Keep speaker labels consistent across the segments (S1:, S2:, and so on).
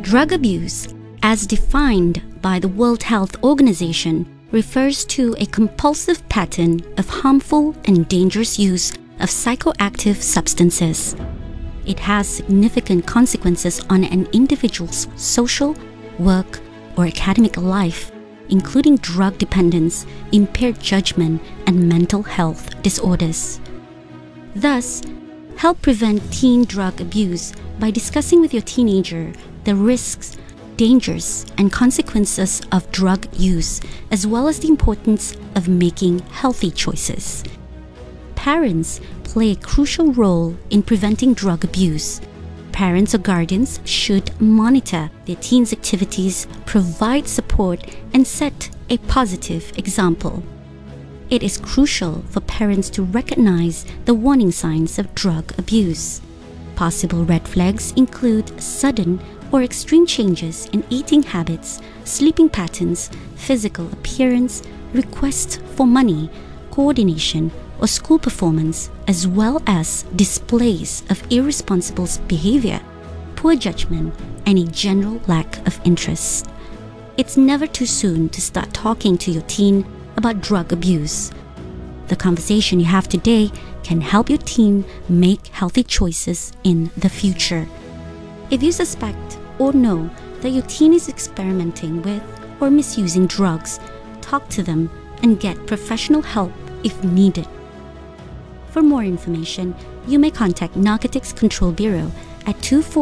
S1: Drug abuse, as defined by the World Health Organization, refers to a compulsive pattern of harmful and dangerous use of psychoactive substances. It has significant consequences on an individual's social, work, or academic life, including drug dependence, impaired judgment, and mental health disorders. Thus, help prevent teen drug abuse by discussing with your teenager the risks, dangers, and consequences of drug use, as well as the importance of making healthy choices. Parents play a crucial role in preventing drug abuse. Parents or guardians should monitor their teens' activities, provide support, and set a positive example. It is crucial for parents to recognize the warning signs of drug abuse. Possible red flags include sudden or extreme changes in eating habits, sleeping patterns, physical appearance, requests for money, coordination, or school performance, as well as displays of irresponsible behavior, poor judgment, and a general lack of interest. It's never too soon to start talking to your teen about drug abuse. The conversation you have today can help your teen make healthy choices in the future. If you suspect or know that your teen is experimenting with or misusing drugs, talk to them and get professional help if needed. For more information, you may contact Narcotics Control Bureau at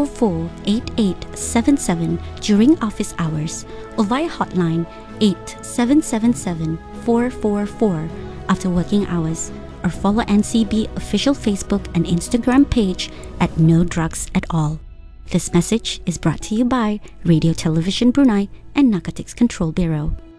S1: 244-8877 during office hours or via hotline 8777-444 after working hours, or follow NCB official Facebook and Instagram page at No Drugs at All. This message is brought to you by Radio Television Brunei and Narcotics Control Bureau.